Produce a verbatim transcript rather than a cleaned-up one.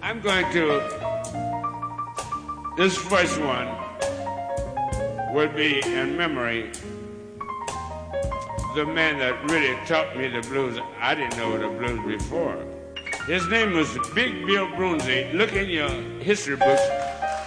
I'm going to, this first one would be in memory the man that really taught me the blues. I didn't know the blues before. His name was Big Bill Broonzy. Look in your history books.